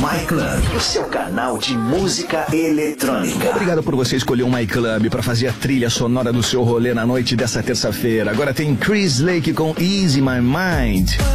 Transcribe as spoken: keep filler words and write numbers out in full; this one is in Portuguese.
My Club, o seu canal de música eletrônica. Obrigado por você escolher o My Club para fazer a trilha sonora do seu rolê na noite dessa terça-feira. Agora tem Chris Lake com Easy My Mind.